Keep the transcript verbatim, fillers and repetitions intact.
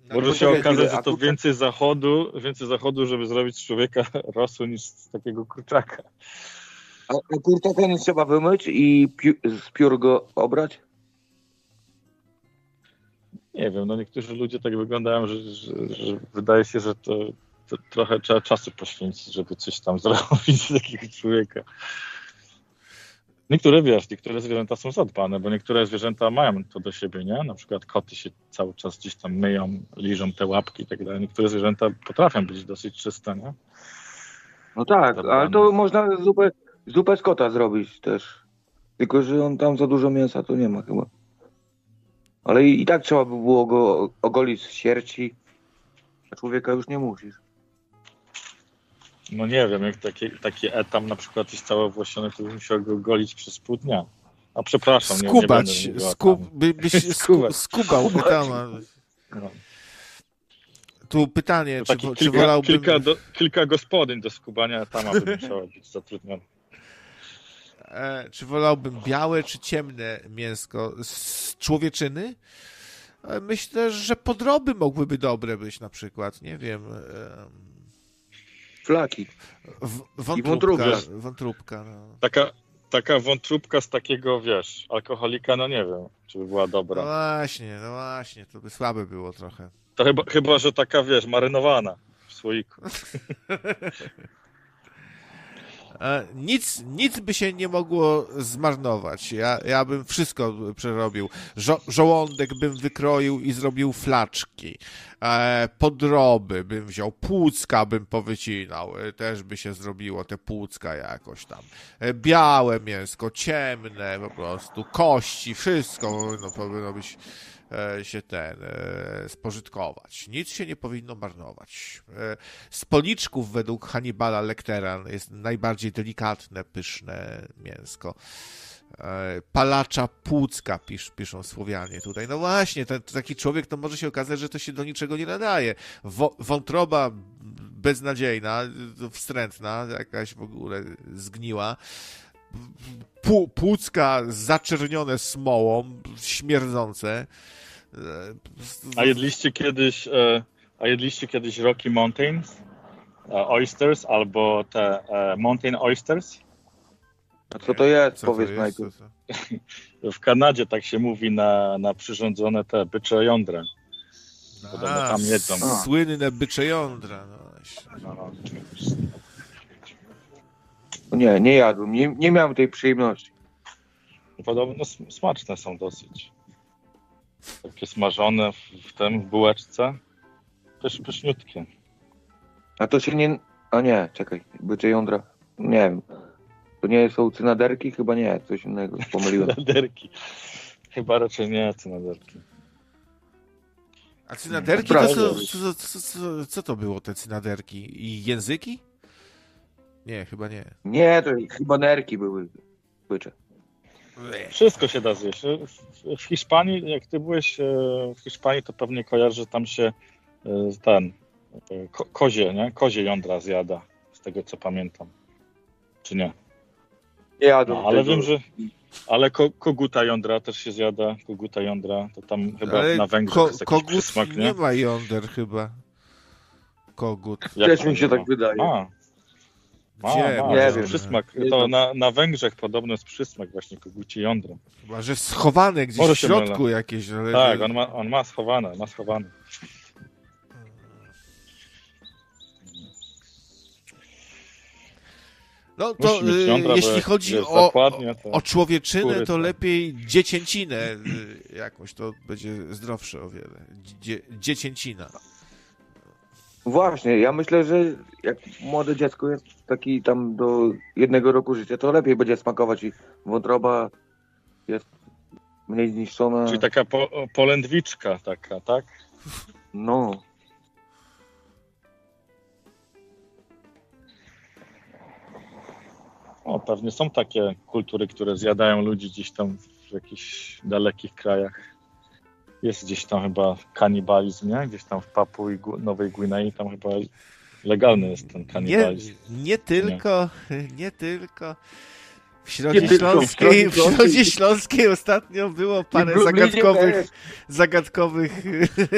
Może się okazać, że to więcej zachodu, więcej zachodu, żeby zrobić z człowieka rosół niż z takiego kurczaka. A, a kurczaka nie trzeba wymyć i pi- z piór go obrać? Nie wiem, no niektórzy ludzie tak wyglądają, że, że, że wydaje się, że to, to trochę trzeba czasu poświęcić, żeby coś tam zrobić z takiego człowieka. Niektóre, wiesz, niektóre zwierzęta są zadbane, bo niektóre zwierzęta mają to do siebie, nie? Na przykład koty się cały czas gdzieś tam myją, liżą te łapki i tak dalej. Niektóre zwierzęta potrafią być dosyć czyste, nie? No tak, Zadbane. ale to można zupę, zupę z kota zrobić też. Tylko, że on tam za dużo mięsa to nie ma chyba. Ale i, i tak trzeba by było go ogolić z sierci. A człowieka już nie musisz. No nie wiem, jak taki, taki etam na przykład jest cały owłosiony, to bym musiał go golić przez pół dnia. A przepraszam, nie, nie będę Skubać, mówił o skub, etamie. by, byś sku, Skubać. skubał etama. No. Tu pytanie, To czy, taki czy kilka, wolałbym... kilka, do, kilka gospodyń do skubania etama by musiało być zatrudnione. E, czy wolałbym białe, czy ciemne mięsko z człowieczyny? E, myślę, że podroby mogłyby dobre być na przykład, nie wiem. E, Flaki. w, I wątróbka. wątróbka. Wątróbka, no. Taka, taka wątróbka z takiego, wiesz, alkoholika, no nie wiem, czy by była No dobra. właśnie, no właśnie, to by słabe było trochę. To chyba, chyba że taka, wiesz, marynowana w słoiku. E, nic, nic by się nie mogło zmarnować. Ja, ja bym wszystko przerobił. Żo- żołądek bym wykroił i zrobił flaczki. E, podroby bym wziął. Płucka bym powycinał. E, też by się zrobiło te płucka jakoś tam. E, białe mięsko, ciemne po prostu. Kości, wszystko no, powinno być e, się ten e, spożytkować. Nic się nie powinno marnować. E, z policzków według Hannibala Lectera jest najbardziej delikatne, pyszne mięsko. E, palacza płucka pisz, piszą Słowianie tutaj. No właśnie, ten, taki człowiek to może się okazać, że to się do niczego nie nadaje. Wo, wątroba beznadziejna, wstrętna, jakaś w ogóle zgniła. Pł- płucka zaczernione smołą, śmierdzące. A jedliście kiedyś, e, a jedliście kiedyś Rocky Mountains, e, oysters albo te e, mountain oysters? A co to jest? Co Powiedz to jest? najpierw. Co to? W Kanadzie tak się mówi na, na przyrządzone te bycze jądra. Podobno A, tam jedzą. s- słynne bycze jądra. No właśnie. No, No nie, nie jadłem. Nie, nie miałem tej przyjemności. podobno sm- smaczne są dosyć. Takie smażone w, w tym, w bułeczce. Pysz, pyszniutkie. A to się nie... A nie, czekaj. Bycze jądra. Nie wiem. To nie są cynaderki? Chyba nie. Coś innego. Pomyliłem. Cynaderki. Chyba raczej nie cynaderki. A cynaderki to Prawda. co, co, co, co, co to było te cynaderki? I języki? Nie, chyba nie. Nie, to chyba nerki były. Bycze. Wszystko się da zjeść. W, w Hiszpanii, jak ty byłeś e, w Hiszpanii, to pewnie kojarzysz, że tam się e, ten e, ko, kozie, nie? Kozie jądra zjada, z tego co pamiętam. Czy nie? Nie jadłem No, ale tego. wiem, że ale ko, koguta jądra też się zjada. Koguta jądra, to tam chyba Ale na Węgrzech ko- jest jakiś kogut przysmak, nie nie? ma jąder chyba. Kogut. Jak Też to mi się nie ma? tak wydaje. A, ma, Gdzie? ma, ma nie jest wiem. przysmak. Nie To znam. na, na Węgrzech podobno jest przysmak właśnie koguci jądra. Chyba, że schowane gdzieś Może w się środku mylę. jakieś. Ale Tak, on ma, on ma schowane, ma schowane. No to Musi mieć y, jądra, bo jeśli jak chodzi jest o, zakładnie, to o człowieczynę, skóry to to- lepiej dziecięcinę y, jakąś, to będzie zdrowsze o wiele. Dzie, dziecięcina. Właśnie, ja myślę, że jak młode dziecko jest taki tam do jednego roku życia, to lepiej będzie smakować i wątroba jest mniej zniszczona. Czyli taka po, polędwiczka taka, tak? No. O, pewnie są takie kultury, które zjadają ludzi gdzieś tam w jakichś dalekich krajach. Jest gdzieś tam chyba kanibalizm, nie? Gdzieś tam w Papui Gu- Nowej Gwinei, tam chyba legalny jest ten Nie, kanibalizm. nie tylko, nie tylko. W Środzie Nie tylko, w Śląskiej, Środzie w Środzie Śląskiej. Śląskiej ostatnio było parę w Lublinie zagadkowych, też. zagadkowych